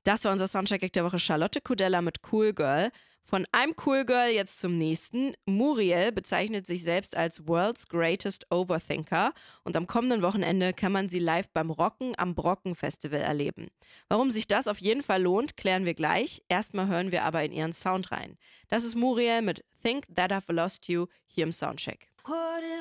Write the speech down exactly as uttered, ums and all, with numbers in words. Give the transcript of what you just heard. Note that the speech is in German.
Das war unser Soundcheck der Woche. Charlotte Kudella mit Cool Girl. Von einem Cool Girl jetzt zum nächsten. Muriel bezeichnet sich selbst als World's Greatest Overthinker und am kommenden Wochenende kann man sie live beim Rocken am Brocken Festival erleben. Warum sich das auf jeden Fall lohnt, klären wir gleich. Erstmal hören wir aber in ihren Sound rein. Das ist Muriel mit Think That I've Lost You hier im Soundcheck.